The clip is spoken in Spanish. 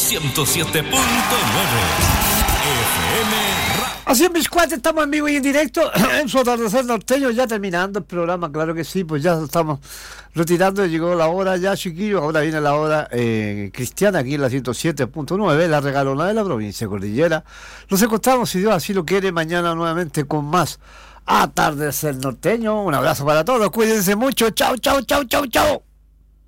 107.9 FM. Así en mis cuates, estamos en vivo y en directo en su atardecer norteño, ya terminando el programa, claro que sí, pues ya estamos retirando, llegó la hora ya, chiquillos, ahora viene la hora cristiana aquí en la 107.9, la regalona de la provincia Cordillera. Nos encontramos, si Dios así lo quiere, mañana nuevamente con más atardecer norteño. Un abrazo para todos, cuídense mucho, chao, chao, chao, chao, chao.